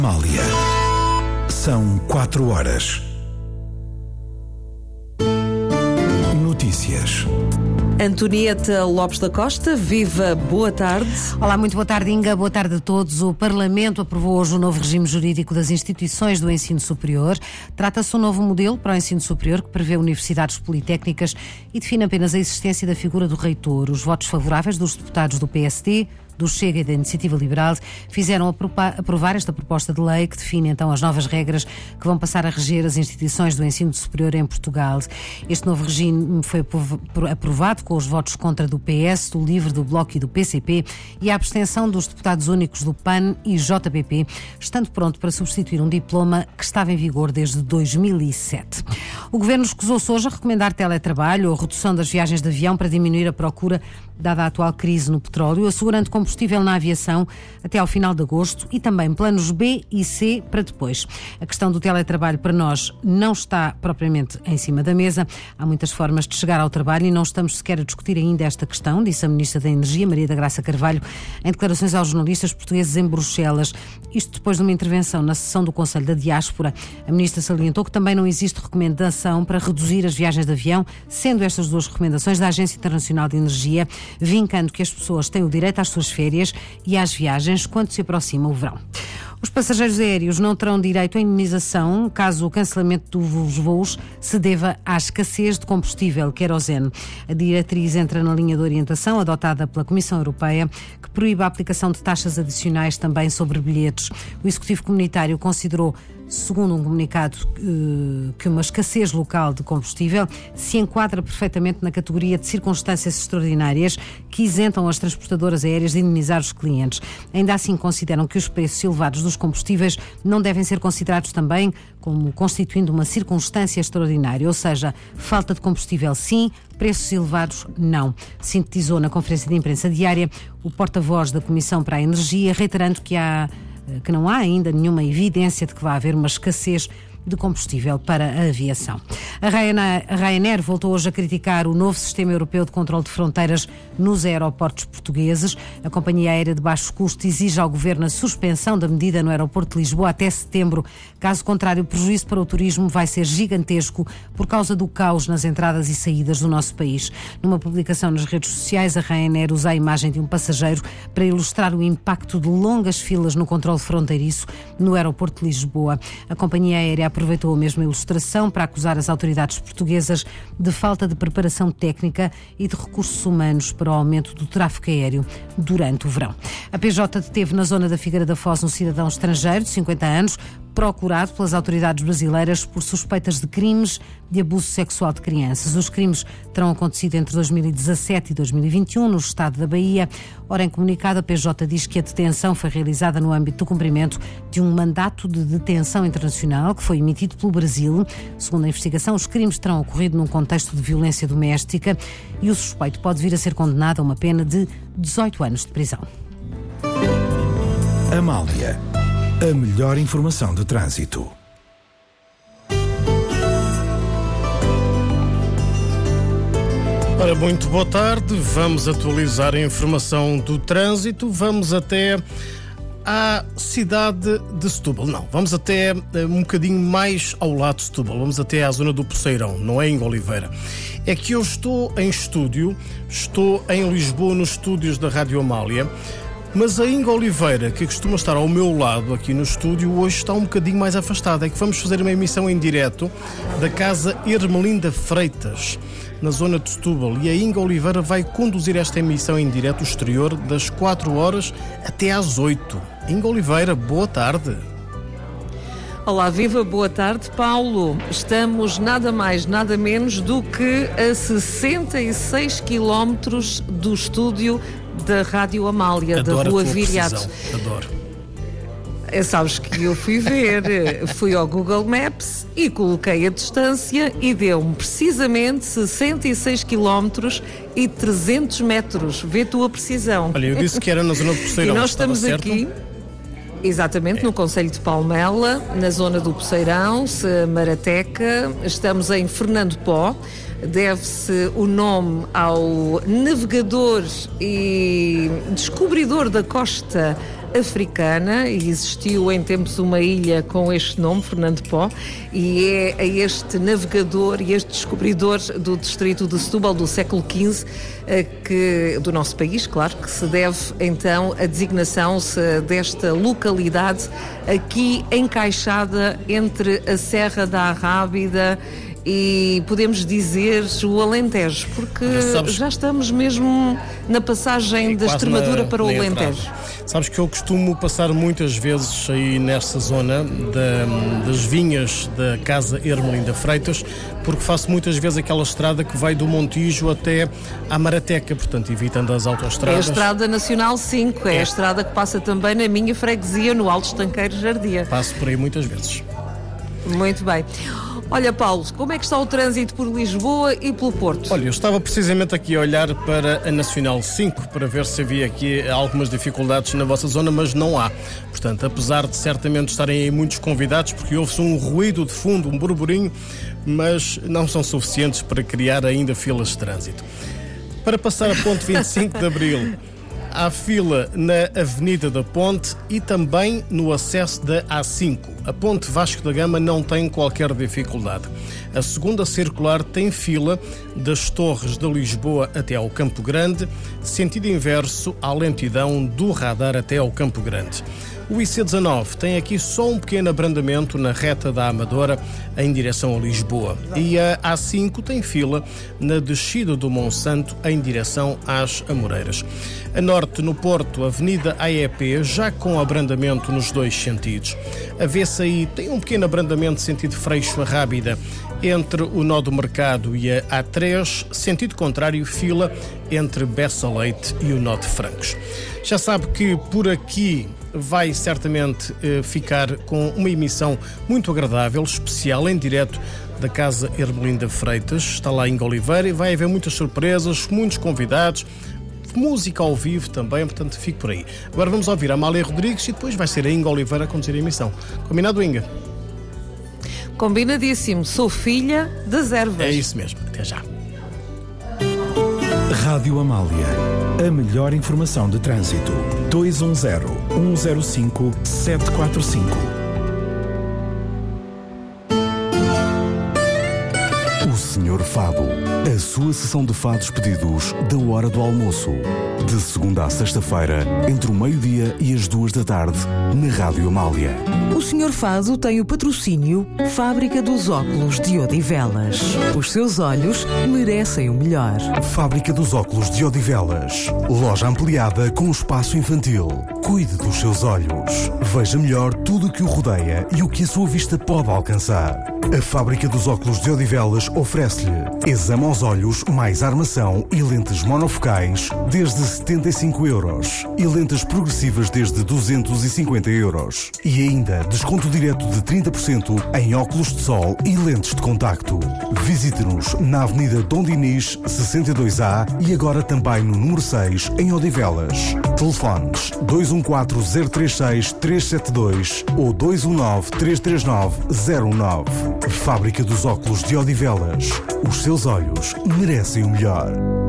Amália. São 4 horas. Notícias. Antonieta Lopes da Costa, viva, boa tarde. Olá, muito boa tarde, Inga, boa tarde a todos. O Parlamento aprovou hoje o novo regime jurídico das instituições do ensino superior. Trata-se de um novo modelo para o ensino superior que prevê universidades politécnicas e define apenas a existência da figura do reitor. Os votos favoráveis dos deputados do PSD, do Chega e da Iniciativa Liberal fizeram aprovar esta proposta de lei que define então as novas regras que vão passar a reger as instituições do ensino superior em Portugal. Este novo regime foi aprovado com os votos contra do PS, do LIVRE, do Bloco e do PCP e a abstenção dos deputados únicos do PAN e JPP, estando pronto para substituir um diploma que estava em vigor desde 2007. O Governo escusou-se hoje a recomendar teletrabalho ou redução das viagens de avião para diminuir a procura dada a atual crise no petróleo, assegurando combustível na aviação até ao final de agosto e também planos B e C para depois. A questão do teletrabalho para nós não está propriamente em cima da mesa. Há muitas formas de chegar ao trabalho e não estamos sequer a discutir ainda esta questão, disse a Ministra da Energia, Maria da Graça Carvalho, em declarações aos jornalistas portugueses em Bruxelas. Isto depois de uma intervenção na sessão do Conselho da Diáspora. A Ministra salientou que também não existe recomendação para reduzir as viagens de avião, sendo estas duas recomendações da Agência Internacional de Energia, vincando que as pessoas têm o direito às suas férias e às viagens quando se aproxima o verão. Os passageiros aéreos não terão direito à indemnização caso o cancelamento dos voos se deva à escassez de combustível, querosene. A diretriz entra na linha de orientação adotada pela Comissão Europeia, que proíbe a aplicação de taxas adicionais também sobre bilhetes. O Executivo Comunitário considerou, segundo um comunicado, que uma escassez local de combustível se enquadra perfeitamente na categoria de circunstâncias extraordinárias que isentam as transportadoras aéreas de indemnizar os clientes. Ainda assim, consideram que os preços elevados dos combustíveis não devem ser considerados também como constituindo uma circunstância extraordinária, ou seja, falta de combustível sim, preços elevados não. Sintetizou na conferência de imprensa diária o porta-voz da Comissão para a Energia, reiterando que não há ainda nenhuma evidência de que vá haver uma escassez de combustível para a aviação. A Ryanair voltou hoje a criticar o novo sistema europeu de controle de fronteiras nos aeroportos portugueses. A companhia aérea de baixo custo exige ao Governo a suspensão da medida no aeroporto de Lisboa até setembro. Caso contrário, o prejuízo para o turismo vai ser gigantesco por causa do caos nas entradas e saídas do nosso país. Numa publicação nas redes sociais, a Ryanair usa a imagem de um passageiro para ilustrar o impacto de longas filas no controle fronteiriço no aeroporto de Lisboa. A companhia aérea aproveitou a mesma ilustração para acusar as autoridades portuguesas de falta de preparação técnica e de recursos humanos para o aumento do tráfego aéreo durante o verão. A PJ deteve na zona da Figueira da Foz um cidadão estrangeiro de 50 anos, procurado pelas autoridades brasileiras por suspeitas de crimes de abuso sexual de crianças. Os crimes terão acontecido entre 2017 e 2021 no estado da Bahia. Ora, em comunicado, a PJ diz que a detenção foi realizada no âmbito do cumprimento de um mandato de detenção internacional que foi emitido pelo Brasil. Segundo a investigação, os crimes terão ocorrido num contexto de violência doméstica e o suspeito pode vir a ser condenado a uma pena de 18 anos de prisão. Amália. A melhor informação de trânsito. Ora, muito boa tarde. Vamos atualizar a informação do trânsito. Vamos até à cidade de Setúbal. Não, vamos até um bocadinho mais ao lado de Setúbal. Vamos até à zona do Poceirão, não é em Oliveira. É que eu estou em estúdio, estou em Lisboa, nos estúdios da Rádio Amália. Mas a Inga Oliveira, que costuma estar ao meu lado aqui no estúdio, hoje está um bocadinho mais afastada. É que vamos fazer uma emissão em direto da Casa Ermelinda Freitas, na zona de Setúbal. E a Inga Oliveira vai conduzir esta emissão em direto exterior das 4 horas até às 8. Inga Oliveira, boa tarde. Olá, viva, boa tarde, Paulo. Estamos nada mais, nada menos do que a 66 quilómetros do estúdio da Rádio Amália, Adoro da Rua Viriato. Adoro. Sabes que eu fui ver, fui ao Google Maps e coloquei a distância e deu-me precisamente 66 quilómetros e 300 metros. Vê tu a precisão. Olha, eu disse que era na zona do Poceirão. E nós estamos aqui, exatamente, no concelho de Palmela, na zona do Poceirão, Marateca. Estamos em Fernando Pó. Deve-se o nome ao navegador e descobridor da costa africana e existiu em tempos uma ilha com este nome, Fernando Pó, e é a este navegador e este descobridor do distrito de Setúbal do século XV, do nosso país, claro, que se deve então a designação desta localidade aqui encaixada entre a Serra da Arrábida e podemos dizer o Alentejo, porque já estamos mesmo na passagem da Extremadura para o Alentejo. Sabes que eu costumo passar muitas vezes aí nessa zona das vinhas da Casa Ermelinda Freitas, porque faço muitas vezes aquela estrada que vai do Montijo até à Marateca, portanto, evitando as autoestradas. É a Estrada Nacional 5, é a estrada que passa também na minha freguesia, no Alto Estanqueiro Jardia. Passo por aí muitas vezes. Muito bem. Olha, Paulo, como é que está o trânsito por Lisboa e pelo Porto? Olha, eu estava precisamente aqui a olhar para a Nacional 5 para ver se havia aqui algumas dificuldades na vossa zona, mas não há. Portanto, apesar de certamente estarem aí muitos convidados, porque ouve-se um ruído de fundo, um burburinho, mas não são suficientes para criar ainda filas de trânsito. Para passar a ponte 25 de Abril, há fila na Avenida da Ponte e também no acesso da A5. A Ponte Vasco da Gama não tem qualquer dificuldade. A segunda circular tem fila das Torres de Lisboa até ao Campo Grande, sentido inverso à lentidão do radar até ao Campo Grande. O IC19 tem aqui só um pequeno abrandamento na reta da Amadora em direção a Lisboa. E a A5 tem fila na descida do Monsanto em direção às Amoreiras. A norte, no Porto, Avenida AEP, já com abrandamento nos dois sentidos. A VCI tem um pequeno abrandamento sentido Freixo a Rábida entre o Nó do Mercado e a A3, sentido contrário, fila entre Bessa Leite e o Nó de Francos. Já sabe que por aqui vai certamente ficar com uma emissão muito agradável, especial, em direto da Casa Ermelinda Freitas. Está lá Inga Oliveira e vai haver muitas surpresas, muitos convidados, música ao vivo também, portanto fique por aí. Agora vamos ouvir a Amália Rodrigues e depois vai ser a Inga Oliveira a conduzir a emissão. Combinado, Inga? Combinadíssimo. Sou filha das ervas. É isso mesmo. Até já. Rádio Amália. A melhor informação de trânsito. 210-105-745. O Senhor Fado. A sua sessão de fados pedidos da hora do almoço. De segunda a sexta-feira, entre o meio-dia e as 2 da tarde, na Rádio Amália. O Senhor Fado tem o patrocínio Fábrica dos Óculos de Odivelas. Os seus olhos merecem o melhor. Fábrica dos Óculos de Odivelas. Loja ampliada com espaço infantil. Cuide dos seus olhos. Veja melhor tudo o que o rodeia e o que a sua vista pode alcançar. A Fábrica dos Óculos de Odivelas oferece-lhe exame aos olhos mais armação e lentes monofocais desde 75 euros e lentes progressivas desde 250 euros. E ainda desconto direto de 30% em óculos de sol e lentes de contacto. Visite-nos na Avenida Dom Dinis, 62A e agora também no número 6 em Odivelas. Telefones 214-036-372 ou 219-339-09. Fábrica dos Óculos de Odivelas. Os seus olhos merecem o melhor.